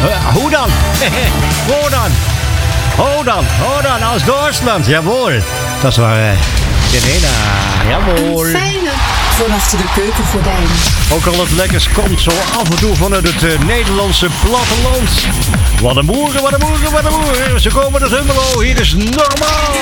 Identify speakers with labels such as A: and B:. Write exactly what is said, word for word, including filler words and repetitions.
A: Uh, hoe dan? Hoe dan? Hoe dan? Hoe dan? Als Duitsland, jawohl. Dat was uh, Serena, jawohl.
B: Een fijne van achter de keukengordijn.
A: Ook al het lekkers komt zo af en toe vanuit het uh, Nederlandse platteland. Wat een moeren, wat een moeren, wat een moeren. Ze komen uit Hummelo, hier is normaal.